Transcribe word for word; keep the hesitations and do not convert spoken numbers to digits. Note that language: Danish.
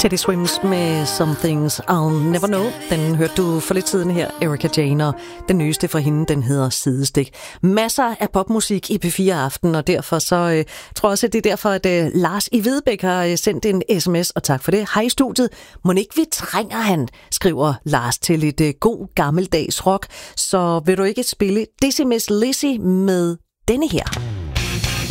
Teddy Swims med Some Things I'll Never Know. Den hørte du for lidt siden her, Erika Jane, og den nyeste fra hende, den hedder Sidestik. Masser af popmusik i P fire Aften, og derfor så øh, tror jeg også, at det er derfor, at øh, Lars i Hvidebæk har øh, sendt en sms, og tak for det. Hej i studiet. Må ikke vi trænger han, skriver Lars til lidt øh, god gammeldags rock. Så vil du ikke spille Dizzy Miss Lizzy med denne her?